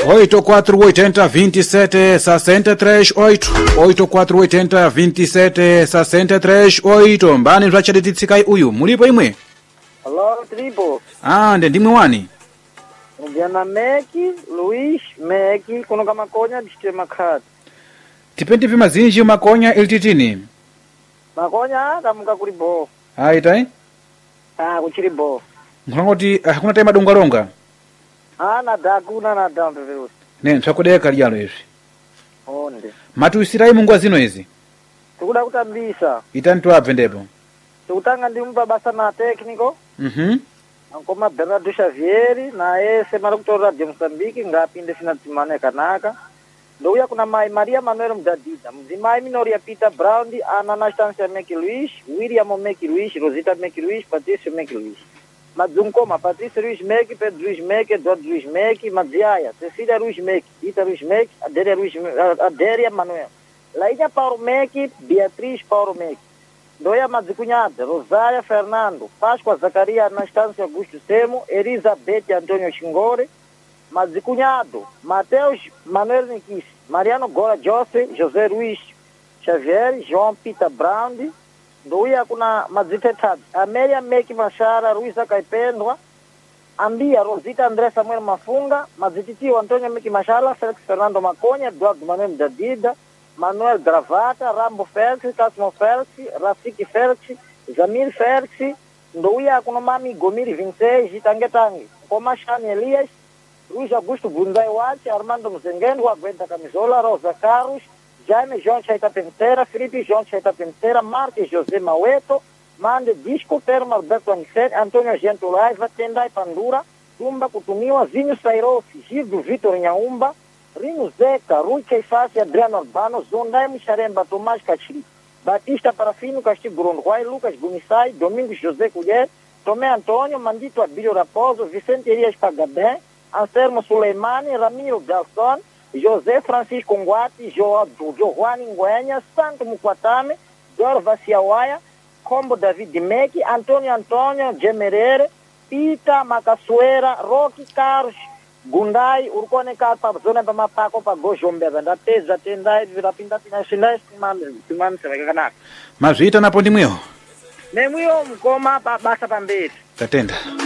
8480 mbani zvachadetitsika uyu mulipo imwe. Hello, tripo. Ndimwe wani. Ujana Meki, Luis Meki, kuno kama konya dishite makhati. Tipendi mazinji makonya ilititini. Makonya kamuka kuli bo. Itai? Kuchiri bo. Ngoti hakuna tema dongaronga. Nadakuna na dambe virusi. Ntsakudeka lyalo izvi. Onde. Matuisirai mungwa zino izi. Tikuda kutambisa. Itantu apve ndipo. Tikutanga ndimba basa na tekniko. Ankoma Bernardo Xavieri na ese marakutora Radio Mozambique ngapinde fina timane kanaka. Ndoya kuna mai Maria Manuel Mdadida, mzimai Minoria Peter Brown, Ana Anastasia Meki Luis, William Meki Luis, Rosita Meki Luis, Patricio Meki Luis. Madzunkoma, Patricio Luis Meki, Pedro Luis Meki, Eduardo Luis Meki, Madziaya, Cecilia Luis Meki, Ita Luis Meki, Adéria Manuel. Laída Paulo Meki, Beatriz Paulo Meki. Ndoya Madzicunhada, Rosária Fernando, Páscoa Zacaria Anastácio Augusto Semo, Elizabeth Antônio Xingore, Madzicunhado, Mateus Manuel Nikis, Mariano Gora José, José Luiz Xavier, João Peter Brown, Ndoya kuna Madzitetad, Amélia Meki Machara, Luísa Caipendwa, Ambia Rosita André Samuel Mafunga, Madzititio Antônio Meki Machara, Felix Fernando Maconha, Eduardo Manuel Dadida, Manuel Gravata, Rambo Felix, Casmo Felix, Rafiki Felix, Zamir Felix, Ndoia kuna Mami Gomiri 26, Jitangetangue, Comachane Elias, Luiz Augusto Bunzai Wachi, Armando Mzengengo, Aguenta Camisola, Rosa Carlos, Jaime João Chaita Pentera, Felipe João Chaita Pentera, Marques José Maueto, Mande Disco, Perma Alberto Anicete, Antônio Gento Laiva, Tendai Pandura, Tumba Cutumiwa, Zinho Sairofi, Gildo Vitor Nhaumba, Rino Zeca, Rui Keifácia, Adriano Albano, Zondai Micharemba, Tomás Cachiri, Batista Parafino, Castigo Grunduai, Lucas Gumissai, Domingos José Colher, Tomé Antônio, Mandito Abílio Raposo, Vicente Elias Pagabé, Anselmo Suleimani, Ramiro Galson, José Francisco Nguati, João Nguenha, Santo Muquatame, Dor Vaciauaia, Combo David Meki, Antônio Gemerere, Pita Macaçoeira, Roque Carlos, Gundai, Urcone Carpa, Zona Pamapaco, Pagojombeba, da Teza, Tendai, Virapinda, Pinachinais, Timami, Sevaganak. Mas vita na ponte mwio? Ne mwio mkoma, basta pambete. Tatenda.